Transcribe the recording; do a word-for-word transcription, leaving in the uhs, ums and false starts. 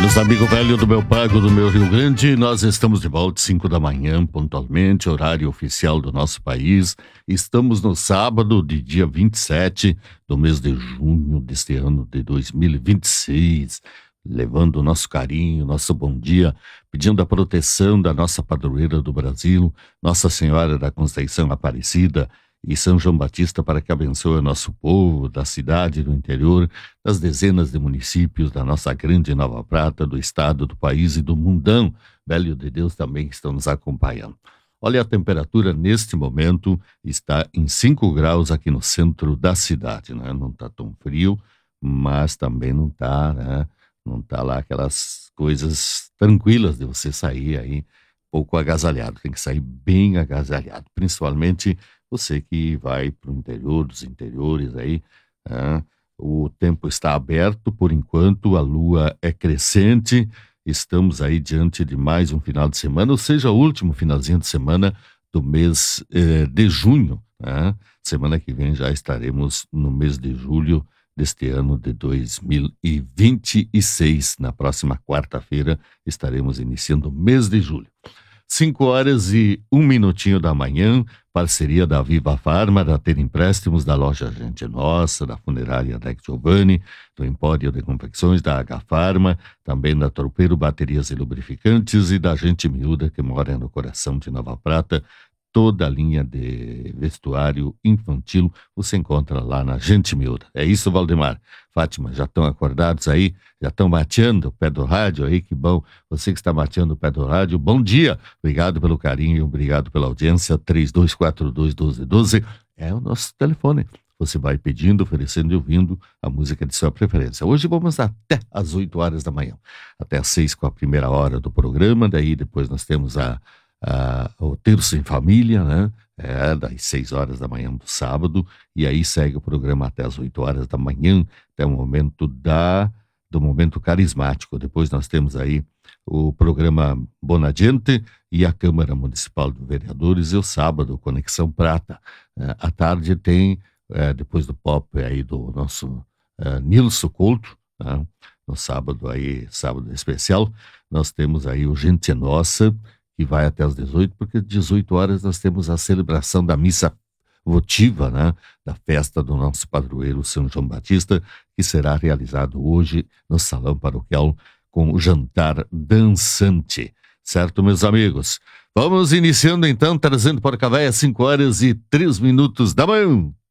Meus amigos velhos do meu pago, do meu Rio Grande, nós estamos de volta às cinco da manhã, pontualmente, horário oficial do nosso país. Estamos no sábado de dia vinte e sete do mês de junho deste ano de dois mil e vinte e seis, levando o nosso carinho, nosso bom dia, pedindo a proteção da nossa padroeira do Brasil, Nossa Senhora da Conceição Aparecida, e São João Batista para que abençoe o nosso povo, da cidade, do interior, das dezenas de municípios da nossa grande Nova Prata, do estado, do país e do mundão. Velho de Deus também que estão nos acompanhando. Olha, a temperatura neste momento está em cinco graus aqui no centro da cidade, né? Não está tão frio, mas também não está, né? Não está lá aquelas coisas tranquilas de você sair aí pouco agasalhado. Tem que sair bem agasalhado, principalmente você que vai para o interior, dos interiores aí, né? O tempo está aberto por enquanto, a lua é crescente, estamos aí diante de mais um final de semana, ou seja, o último finalzinho de semana do mês eh, de junho, né? Semana que vem já estaremos no mês de julho deste ano de dois mil e vinte e seis. Na próxima quarta-feira estaremos iniciando o mês de julho. cinco horas e um minutinho da manhã, parceria da Viva Farma, da Ter Empréstimos, da loja Gente Nossa, da funerária Deck Giovanni, do Empório de Confecções, da H Farma, também da Tropeiro Baterias e Lubrificantes e da Gente Miúda, que mora no coração de Nova Prata. Toda a linha de vestuário infantil você encontra lá na Gente Miúda. É isso, Valdemar. Fátima, já estão acordados aí? Já estão mateando o pé do rádio aí? Que bom. Você que está mateando o pé do rádio, bom dia. Obrigado pelo carinho, obrigado pela audiência. três dois quatro dois, um dois um dois é o nosso telefone. Você vai pedindo, oferecendo e ouvindo a música de sua preferência. Hoje vamos até às oito horas da manhã. Até às seis com a primeira hora do programa. Daí depois nós temos a Uh, o Terço em Família, né? É, das seis horas da manhã do sábado, e aí segue o programa até as oito horas da manhã, até o momento da, do momento carismático. Depois nós temos aí o programa Bonadiente e a Câmara Municipal de Vereadores, e o sábado, Conexão Prata. Uh, à tarde tem, uh, depois do pop aí do nosso uh, Nilson Couto, né? No sábado aí, sábado especial, nós temos aí o Gente Nossa, que vai até às dezoito, porque às dezoito horas nós temos a celebração da missa votiva, né, da festa do nosso padroeiro São João Batista, que será realizado hoje no Salão Paroquial com o jantar dançante. Certo, meus amigos? Vamos iniciando então, trazendo para Cavéia, cinco horas e três minutos da manhã.